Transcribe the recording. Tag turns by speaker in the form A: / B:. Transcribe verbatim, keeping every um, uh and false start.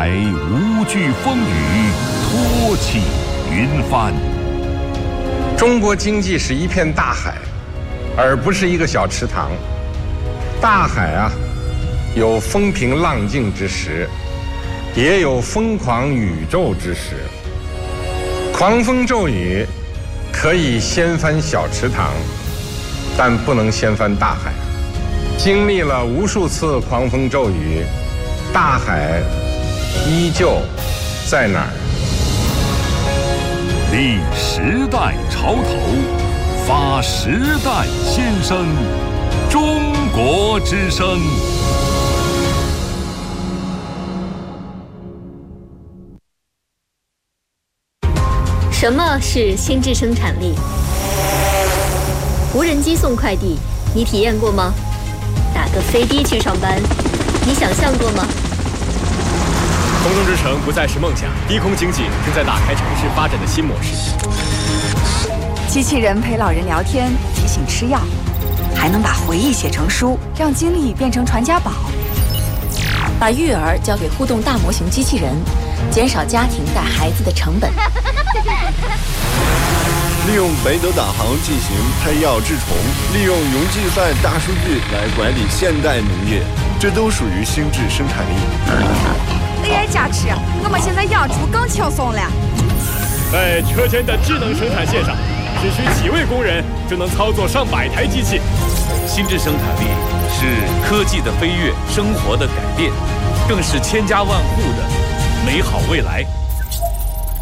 A: 来无惧风雨，托起云帆。
B: 中国经济是一片大海，而不是一个小池塘。大海啊，有风平浪静之时，也有疯狂宇宙之时。狂风骤雨可以掀翻小池塘，但不能掀翻大海。经历了无数次狂风骤雨，大海依旧在哪儿？
A: 立时代潮头，发时代先声，中国之声。
C: 什么是心智生产力？无人机送快递，你体验过吗？打个飞的去上班，你想象过吗？
D: 空中之城不再是梦想，低空经济正在打开城市发展的新模式。
E: 机器人陪老人聊天，提醒吃药，还能把回忆写成书，让经历变成传家宝。
F: 把育儿交给互动大模型机器人，减少家庭带孩子的成本。
G: 利用北斗导航进行配药治虫，利用云计算大数据来管理现代农业，这都属于心智生产力。
E: A I 加持，我们现在养猪更轻松了。
D: 在车间的智能生产线上，只需几位工人就能操作上百台机器。
H: 心智生产力是科技的飞跃，生活的改变，更是千家万户的美好未来。